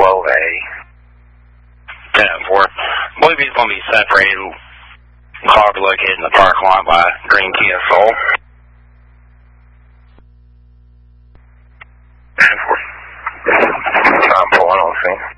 12A. 10-4. I believe he's going to be separated. Car will be located in the parking lot by Green Kia Soul. 10-4. I'm pulling on scene.